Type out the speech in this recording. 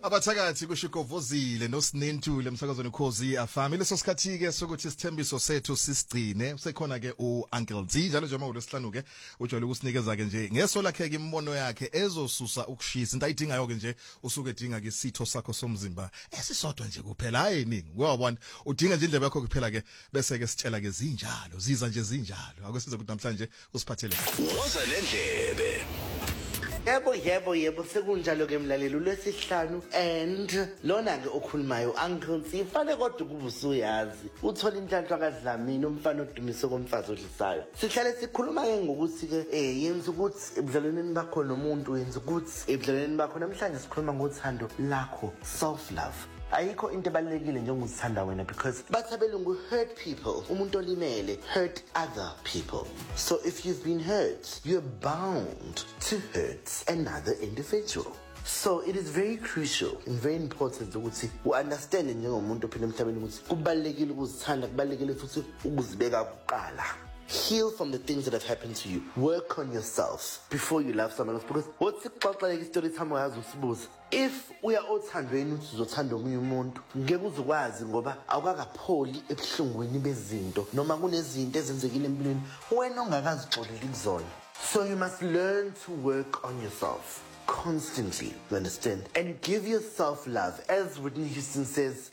Abathakathi kushikovozile noSinentule emsakazweni Khosi FM. Leso sikhathi ke sokuthi isithembiso sethu sisigcine. Usekhona ke uUncle D njalo nje mawulesihlanu ke ujwayele ukusinikeza ke nje ngeso lakhe ke imbono yakhe ezosusa ukushisa. Into ayidingayo ke nje usuke edinga ke isitho sakho somzimba esisodwa nje kuphela hayi iningi. Ngoba udinga nje indlebe yakho kuphela ke bese ke sitshela ke zinjalo ziza nje zinjalo. Akusiza ukuthi namhlanje usiphathele. Woza lendlebe. Yebo sekunjalo ke mlaleli lwesihlanu and lona ke okhulumayo Uncle sifane kodwa kuba usuyazi uthola inhlanhla kaDlamini umfana odumise komfazi odlisayo sihlale sikhuluma ke ngokuthi ke yenza ukuthi ebudlalweni bakho nomuntu yenza ukuthi ebudlalweni bakho namhlanje sikhuluma ngothando lakho self love. Ayikho into ebalekile njengokuzithanda wena because bathabelungu hurt people umuntu olimele hurt other people. So if you've been hurt, you're bound to hurt another individual. So it is very crucial and very important ukuthi u-understand njengomuntu ophila emhlabeni ukuthi kubalekile ukuzithanda kubalekile futhi ukuzibeka kuqala. Heal from the things that have happened to you. Work on yourself before you love someone else. Because what's the story time usibuza? If we are othandweni uthi uzothanda omunye umuntu, ngeke uzokwazi ngoba awukakapholi ebuhlungweni bezinto noma kunezinto ezenzekile empilweni wena ongakazixoleli kuzona. So you must learn to work on yourself constantly, you understand? And give yourself love. As Whitney Houston says,